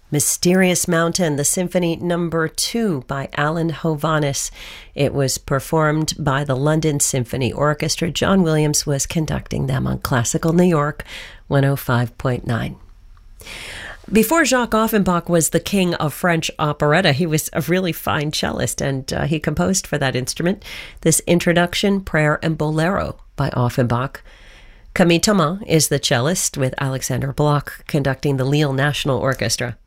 Mysterious Mountain, the Symphony Number 2 by Alan Hovhaness. It was performed by the London Symphony Orchestra. John Williams was conducting them on Classical New York 105.9. Before Jacques Offenbach was the king of French operetta, he was a really fine cellist, and he composed for that instrument this introduction, Prayer and Bolero by Offenbach. Camille Thomas is the cellist, with Alexander Bloch conducting the Lille National Orchestra.